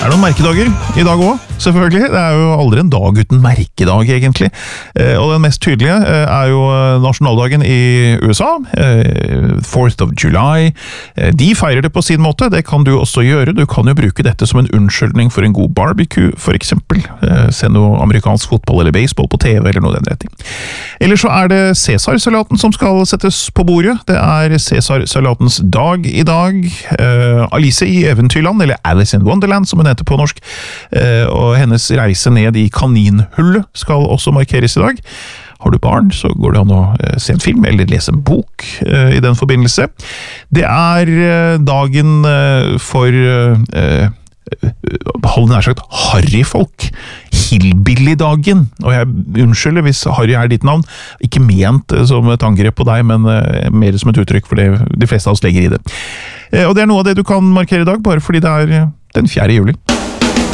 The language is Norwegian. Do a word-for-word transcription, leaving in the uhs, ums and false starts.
er noen merkedager i dag også, selvfølgelig. Det er jo aldri en dag uten merkedag, egentlig. Eh, og den mest tydelige eh, er jo nasjonaldagen i U S A, eh, fourth of July. Eh, de feirer det på sin måte, det kan du også gjøre. Du kan jo bruke dette som en unnskyldning for en god barbecue, for eksempel. Eh, se noe amerikansk fotball eller baseball på T V, eller noe den retning. Eller så er det Cæsar-salaten som skal settes på bordet. Det er Cæsar-salatens dag i dag. Eh, Alice i Eventyrland, eller Alice in Wonderland, som hun heter på norsk, eh, og hennes reise ned i kaninhullet skal også markeres i dag. Har du barn, så går det an å eh, se en film, eller lese en bok eh, i den forbindelse. Det er eh, dagen eh, for eh, hold nær sagt harryfolk. Hillbilly-dagen. Og jeg unnskylder hvis Harry er ditt navn. Ikke ment som et angrep på deg, men eh, mer som et uttrykk for det de fleste av oss legger i det. Eh, og det er noe av det du kan markere i dag, bare fordi det er den fjerde juli.